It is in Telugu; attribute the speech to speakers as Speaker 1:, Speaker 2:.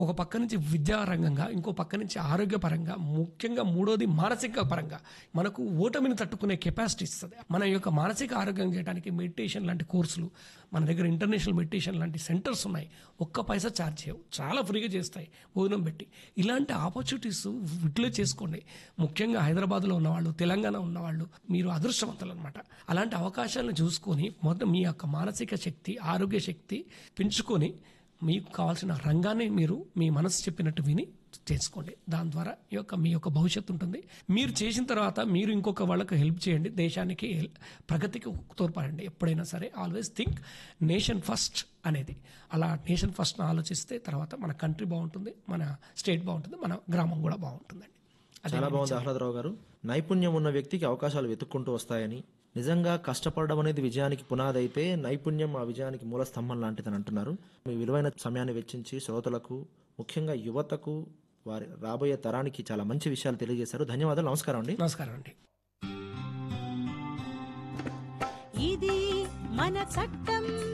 Speaker 1: ఒక పక్క నుంచి విద్యారంగంగా, ఇంకో పక్క నుంచి ఆరోగ్యపరంగా, ముఖ్యంగా మూడోది మానసిక పరంగా మనకు ఓటమిని తట్టుకునే కెపాసిటీ ఇస్తుంది. మన యొక్క మానసిక ఆరోగ్యం చేయడానికి మెడిటేషన్ లాంటి కోర్సులు మన దగ్గర ఇంటర్నేషనల్ మెడిటేషన్ లాంటి సెంటర్స్ ఉన్నాయి. ఒక్క పైసా ఛార్జ్ చేయవు, చాలా ఫ్రీగా చేస్తాయి భోజనం పెట్టి. ఇలాంటి ఆపర్చునిటీస్ యూటిలైజ్ చేసుకోండి. ముఖ్యంగా హైదరాబాద్లో ఉన్నవాళ్ళు, తెలంగాణ ఉన్నవాళ్ళు మీరు అదృష్టవంతులు అనమాట. అలాంటి అవకాశాలను చూసుకొని మొదట మీ యొక్క మానసిక శక్తి, ఆరోగ్య శక్తి పెంచుకొని మీకు కావాల్సిన రంగాన్ని మీరు మీ మనసు చెప్పినట్టు విని చేసుకోండి. దాని ద్వారా మీ యొక్క భవిష్యత్తు ఉంటుంది. మీరు చేసిన తర్వాత మీరు ఇంకొక వాళ్ళకి హెల్ప్ చేయండి, దేశానికి ప్రగతికి తోడ్పడండి. ఎప్పుడైనా సరే ఆల్వేస్ థింక్ నేషన్ ఫస్ట్ అనేది. అలా నేషన్ ఫస్ట్ ఆలోచిస్తే తర్వాత మన కంట్రీ బాగుంటుంది, మన స్టేట్ బాగుంటుంది, మన గ్రామం కూడా బాగుంటుందండి.
Speaker 2: చాలా బాగుంది ఆహ్లాదరావు గారు. నైపుణ్యం ఉన్న వ్యక్తికి అవకాశాలు వెతుక్కుంటూ వస్తాయని, నిజంగా కష్టపడడం అనేది విజయానికి పునాది అయితే నైపుణ్యం ఆ విజయానికి మూల స్తంభం లాంటిదని అంటున్నారు. మీ విలువైన సమయాన్ని వెచ్చించి శ్రోతలకు, ముఖ్యంగా యువతకు, వారి రాబోయే తరానికి చాలా మంచి విషయాలు తెలియజేశారు. ధన్యవాదాలు. నమస్కారం అండి.
Speaker 1: నమస్కారం అండి.
Speaker 3: ఇది మన చట్టం.